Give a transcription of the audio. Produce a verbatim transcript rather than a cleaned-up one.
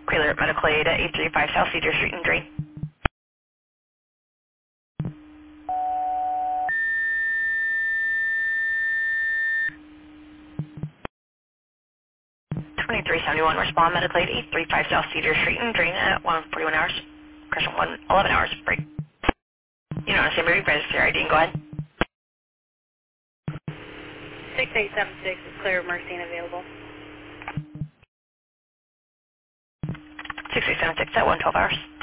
Clear at Medical Aid at eight three five South Cedar Street in Drain. twenty-three seventy-one, respond Medical Aid eight three five South Cedar Street in Drain at one forty-one hours. Correction, one eleven hours, break. You know, same movie, register I D, and go ahead. six eight seven six is clear, emergency and available. six eight seven six at one twelve hours.